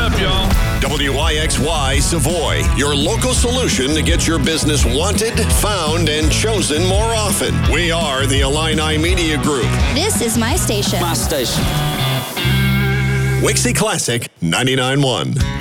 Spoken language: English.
up, y'all? WYXY Savoy, your local solution to get your business wanted, found, and chosen more often. We are the Illini Media Group. This is my station. My station. Wixie Classic 99.1.